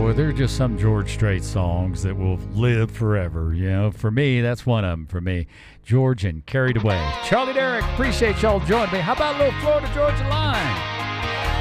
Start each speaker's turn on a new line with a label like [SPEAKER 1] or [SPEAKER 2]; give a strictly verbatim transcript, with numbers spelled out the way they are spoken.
[SPEAKER 1] boy, there are just some George Strait songs that will live forever. You know, for me, that's one of them. For me, George and Carried Away. Charlie Derrick, appreciate y'all joining me. How about a little Florida Georgia Line?